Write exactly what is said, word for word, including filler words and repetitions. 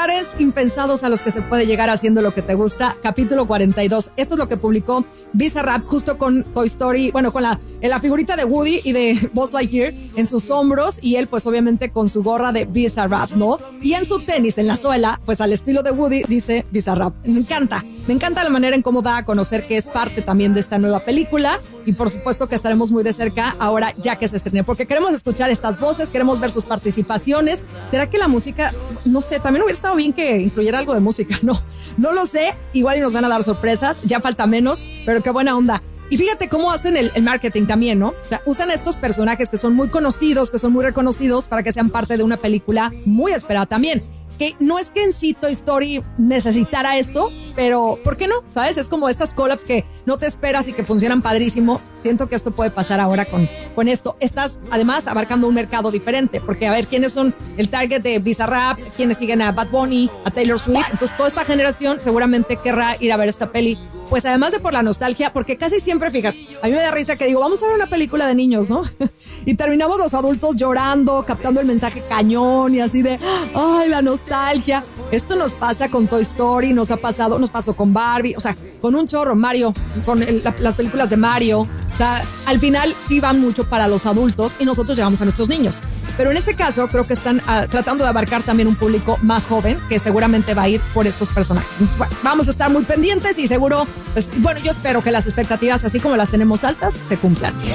lugares impensados a los que se puede llegar haciendo lo que te gusta, capítulo cuarenta y dos. Esto es lo que publicó Bizarrap justo con Toy Story, bueno, con la, la figurita de Woody y de Buzz Lightyear en sus hombros, y él pues obviamente con su gorra de Bizarrap, ¿no? Y en su tenis, en la suela, pues al estilo de Woody, dice Bizarrap. Me encanta, me encanta la manera en cómo da a conocer que es parte también de esta nueva película, y por supuesto que estaremos muy de cerca ahora ya que se estrene, porque queremos escuchar estas voces, queremos ver sus participaciones. ¿Será que la música, no sé, también hubiera estado bien que incluyera algo de música? No, no lo sé, igual y nos van a dar sorpresas, ya falta menos, pero qué buena onda. Y fíjate cómo hacen el, el marketing también, ¿no? O sea, usan estos personajes que son muy conocidos, que son muy reconocidos para que sean parte de una película muy esperada también. Que no es que en sí Toy Story necesitara esto, pero ¿por qué no? ¿Sabes? Es como estas collabs que no te esperas y que funcionan padrísimo. Siento que esto puede pasar ahora con, con esto. Estás además abarcando un mercado diferente, porque a ver, ¿quiénes son el target de Bizarrap? ¿Quiénes siguen a Bad Bunny, a Taylor Swift? Entonces toda esta generación seguramente querrá ir a ver esta peli. Pues además de por la nostalgia, porque casi siempre, fíjate, a mí me da risa que digo, vamos a ver una película de niños, ¿no? Y terminamos los adultos llorando, captando el mensaje cañón y así de, ay, la nostalgia. Esto nos pasa con Toy Story, nos ha pasado, nos pasó con Barbie, o sea, con un chorro, Mario, con el, la, las películas de Mario. O sea, al final sí van mucho para los adultos y nosotros llevamos a nuestros niños. Pero en este caso creo que están uh, tratando de abarcar también un público más joven que seguramente va a ir por estos personajes. Entonces, bueno, vamos a estar muy pendientes y seguro, pues, bueno, yo espero que las expectativas, así como las tenemos altas, se cumplan.